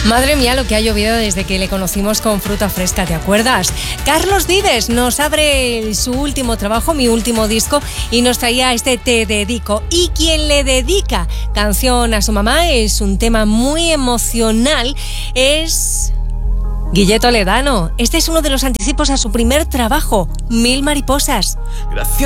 Madre mía, lo que ha llovido desde que le conocimos con Fruta Fresca, ¿te acuerdas? Carlos Vives nos abre su último trabajo, mi último disco, y nos traía este Te Dedico. Y quien le dedica canción a su mamá es un tema muy emocional, es Guille Toledano. Este es uno de los anticipos a su primer trabajo, Mil Mariposas. Gracias.